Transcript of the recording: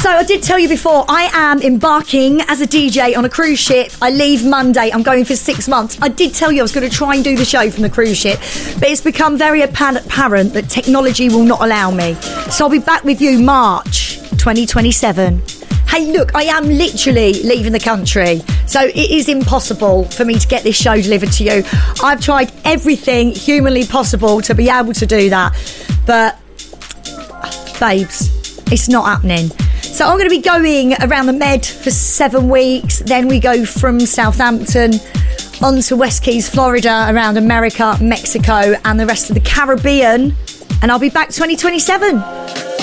So I did tell you before, I am embarking as a DJ on a cruise ship. I leave Monday. I'm going for 6 months. I did tell you I was going to try and do the show from the cruise ship, but it's become very apparent that technology will not allow me. So I'll be back with you March 2027. Hey, look, I am literally leaving the country, so it is impossible for me to get this show delivered to you. I've tried everything humanly possible to be able to do that, but, babes, it's not happening. So I'm going to be going around the Med for 7 weeks, then we go from Southampton on to West Keys, Florida, around America, Mexico, and the rest of the Caribbean, and I'll be back 2027.